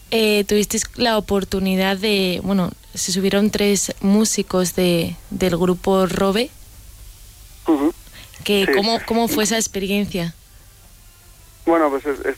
tuvisteis la oportunidad de, bueno, se subieron 3 músicos del grupo Robe. Uh-huh. Que, Sí. ¿cómo fue esa experiencia? Bueno, pues